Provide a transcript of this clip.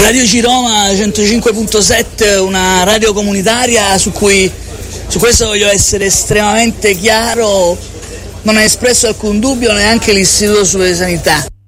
Radio Ciroma 105.7, una radio comunitaria su questo voglio essere estremamente chiaro, non è espresso alcun dubbio neanche l'Istituto Superiore di Sanità.